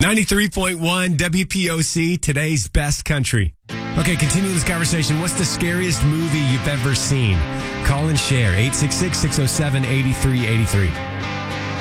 93.1 WPOC, today's best country. Okay, continue this conversation. What's the scariest movie you've ever seen? Call and share. 866-607-8383.